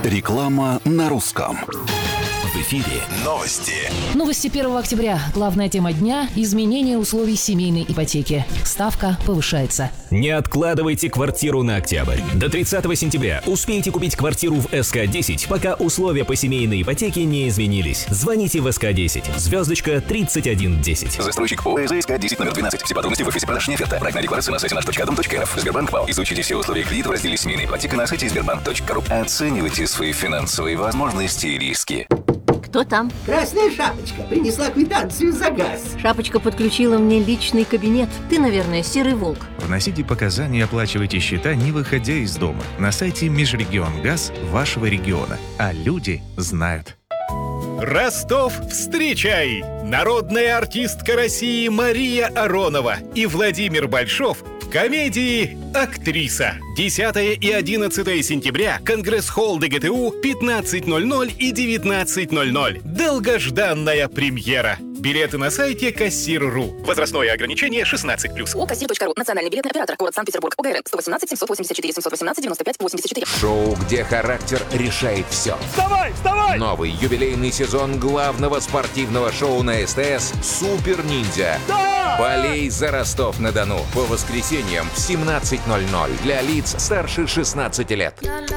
Реклама на русском. В эфире новости. Новости 1 октября. Главная тема дня – изменение условий семейной ипотеки. Ставка повышается. Не откладывайте квартиру на октябрь. До 30 сентября успейте купить квартиру в СК-10, пока условия по семейной ипотеке не изменились. Звоните в СК-10, звездочка 3110. Застройщик ПО СК-10 номер 12. Все подробности в офисе продаж «Неоферта». Проектная декларация на сайте наш.дом.рф. Сбербанк ВАЛ. Изучите все условия кредита в разделе «Семейная ипотека» на сайте сбербанк.ру. Оценивайте свои финансовые возможности и риски. Кто там? Красная шапочка принесла квитанцию за газ. Шапочка подключила мне личный кабинет. Ты, наверное, серый волк. Вносите показания и оплачивайте счета, не выходя из дома. На сайте Межрегионгаз вашего региона. А люди знают. Ростов, встречай! Народная артистка России Мария Аронова и Владимир Большов в комедии «Актриса». 10 и 11 сентября. Конгресс-холл ДГТУ, 15:00 и 19:00. Долгожданная премьера. Билеты на сайте Кассир.ру. Возрастное ограничение 16+. ООО «Кассир.ру». Национальный билетный оператор. Город Санкт-Петербург. ОГРН 118 784 718 95 84. Шоу, где характер решает все. Вставай, вставай! Новый юбилейный сезон главного спортивного шоу на СТС «Супер Ниндзя». Да! Болей за Ростов-на-Дону. По воскресеньям в 17:00. Для лиц старше 16 лет.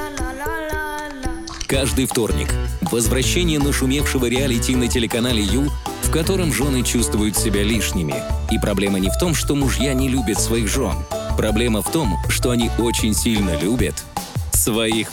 Каждый вторник. Возвращение нашумевшего реалити на телеканале Ю, в котором жены чувствуют себя лишними. И проблема не в том, что мужья не любят своих жен. Проблема в том, что они очень сильно любят своих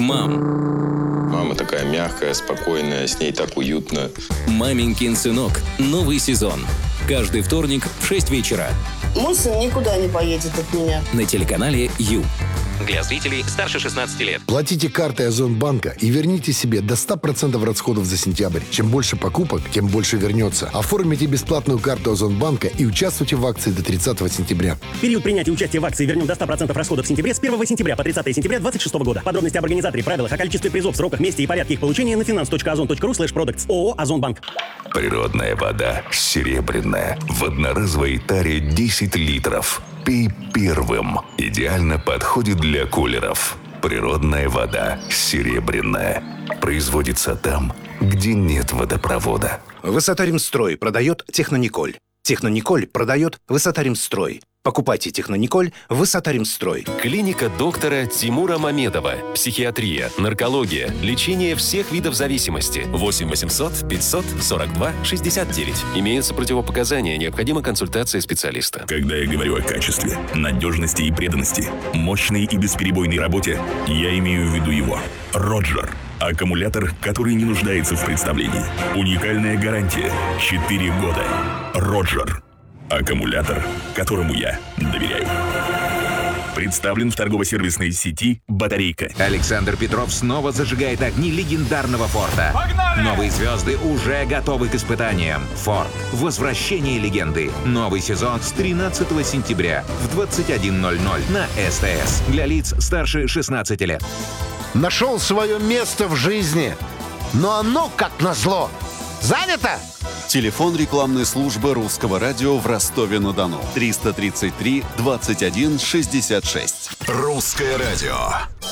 мам. Мама такая мягкая, спокойная, с ней так уютно. «Маменькин сынок». Новый сезон. Каждый вторник в 6 вечера. Мой сын никуда не поедет от меня. На телеканале Ю. Для зрителей старше 16 лет. Платите картой Озонбанка и верните себе до 100% расходов за сентябрь. Чем больше покупок, тем больше вернется. Оформите бесплатную карту Озонбанка и участвуйте в акции до 30 сентября. Период принятия участия в акции «Вернем до 100% расходов в сентябре» с 1 сентября по 30 сентября 2026 года. Подробности об организаторе, правилах, о количестве призов, сроках, месте и порядке их получения на finance.ozon.ru/products. ООО «Озонбанк». Природная вода серебряная. В одноразовой таре 10 литров. Пей первым. Идеально подходит для кулеров. Природная вода серебряная. Производится там, где нет водопровода. Высота-Ремстрой продает Технониколь. Технониколь продает Высота-Ремстрой. Покупайте Технониколь Высота-Ремстрой. Клиника доктора Тимура Мамедова. Психиатрия, наркология, лечение всех видов зависимости. 8 800 542 69. Имеются противопоказания, необходима консультация специалиста. Когда я говорю о качестве, надежности и преданности, мощной и бесперебойной работе, я имею в виду его. Роджер. Аккумулятор, который не нуждается в представлении. Уникальная гарантия. 4 года. Роджер. Аккумулятор, которому я доверяю. Представлен в торгово-сервисной сети «Батарейка». Александр Петров снова зажигает огни легендарного Форда. Погнали! Новые звезды уже готовы к испытаниям. Форд. Возвращение легенды. Новый сезон с 13 сентября в 21:00 на СТС. Для лиц старше 16 лет. Нашел свое место в жизни, но оно, как назло, занято. Телефон рекламной службы Русского радио в Ростове-на-Дону. 333 21 66. Русское радио.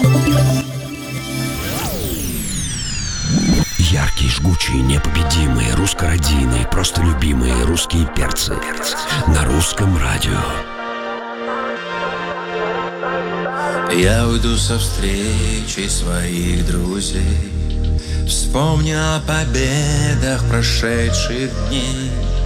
Яркие, жгучие, непобедимые, русскородийные, просто любимые русские перцы. На Русском радио. Я уйду со встречи своих друзей, вспомню о победах прошедших дней.